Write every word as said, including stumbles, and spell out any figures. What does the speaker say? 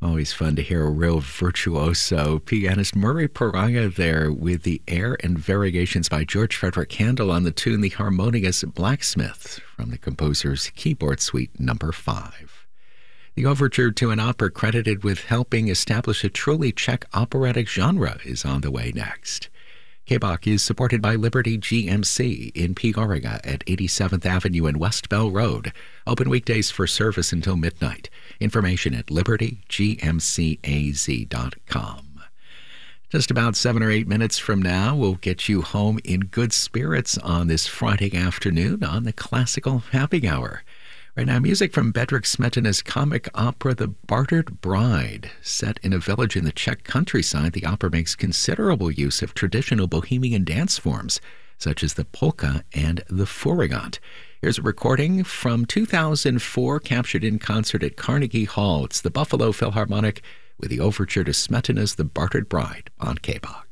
Always fun to hear a real virtuoso pianist Murray Peraja there with the air and variations by George Frederick Handel on the tune The Harmonious Blacksmith from the composer's Keyboard Suite number five. The overture to an opera credited with helping establish a truly Czech operatic genre is on the way next. K-Bach is supported by Liberty G M C in Peoria at eighty-seventh Avenue and West Bell Road. Open weekdays for service until midnight. Information at liberty g m c a z dot com. Just about seven or eight minutes from now, we'll get you home in good spirits on this Friday afternoon on the Classical Happy Hour. Right now, music from Bedřich Smetana's comic opera The Bartered Bride. Set in a village in the Czech countryside, the opera makes considerable use of traditional Bohemian dance forms, such as the polka and the fourragant. Here's a recording from two thousand four, captured in concert at Carnegie Hall. It's the Buffalo Philharmonic with the overture to Smetana's The Bartered Bride on K-Bach.